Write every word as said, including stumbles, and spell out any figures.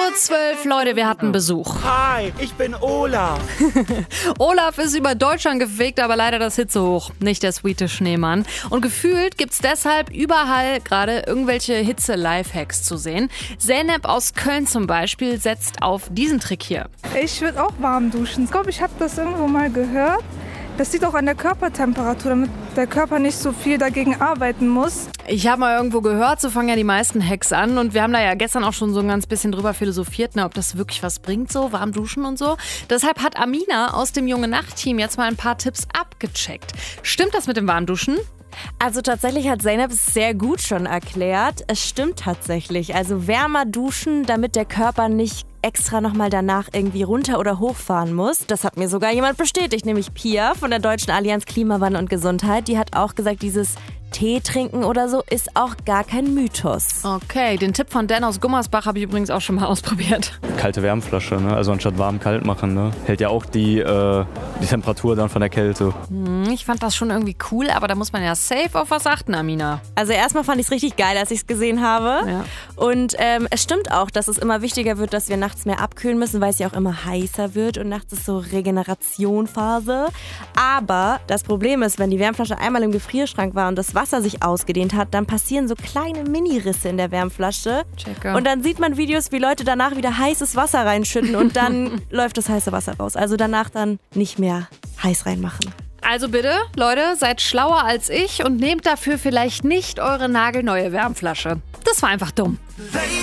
Uhr zwölf, Leute, wir hatten Besuch. Hi, ich bin Olaf. Olaf ist über Deutschland gefegt, aber leider das Hitzehoch, nicht der sweete Schneemann. Und gefühlt gibt's deshalb überall gerade irgendwelche Hitze-Lifehacks zu sehen. Zeynep aus Köln zum Beispiel setzt auf diesen Trick hier. Ich würde auch warm duschen. Ich glaube, ich habe das irgendwo mal gehört. Das liegt auch an der Körpertemperatur, damit der Körper nicht so viel dagegen arbeiten muss. Ich habe mal irgendwo gehört, so fangen ja die meisten Hacks an. Und wir haben da ja gestern auch schon so ein ganz bisschen drüber philosophiert, ne, ob das wirklich was bringt, so warm duschen und so. Deshalb hat Amina aus dem Junge-Nacht-Team jetzt mal ein paar Tipps abgecheckt. Stimmt das mit dem Warmduschen? Also tatsächlich hat Zeynep es sehr gut schon erklärt. Es stimmt tatsächlich. Also wärmer duschen, damit der Körper nicht extra nochmal danach irgendwie runter oder hochfahren muss. Das hat mir sogar jemand bestätigt, nämlich Pia von der Deutschen Allianz Klimawandel und Gesundheit. Die hat auch gesagt, dieses Tee trinken oder so ist auch gar kein Mythos. Okay, den Tipp von Dan aus Gummersbach habe ich übrigens auch schon mal ausprobiert. Kalte Wärmflasche, ne? Also anstatt warm kalt machen, ne? Hält ja auch die, äh, die Temperatur dann von der Kälte. Hm, ich fand das schon irgendwie cool, aber da muss man ja safe auf was achten, Amina. Also erstmal fand ich es richtig geil, als ich es gesehen habe. Ja. Und ähm, es stimmt auch, dass es immer wichtiger wird, dass wir nachts mehr abkühlen müssen, weil es ja auch immer heißer wird und nachts ist so Regenerationphase. Aber das Problem ist, wenn die Wärmflasche einmal im Gefrierschrank war und das Wasser sich ausgedehnt hat, dann passieren so kleine Mini-Risse in der Wärmflasche. Checker. Und dann sieht man Videos, wie Leute danach wieder heißes Wasser reinschütten und dann läuft das heiße Wasser raus. Also danach dann nicht mehr heiß reinmachen. Also bitte, Leute, seid schlauer als ich und nehmt dafür vielleicht nicht eure nagelneue Wärmflasche. Das war einfach dumm.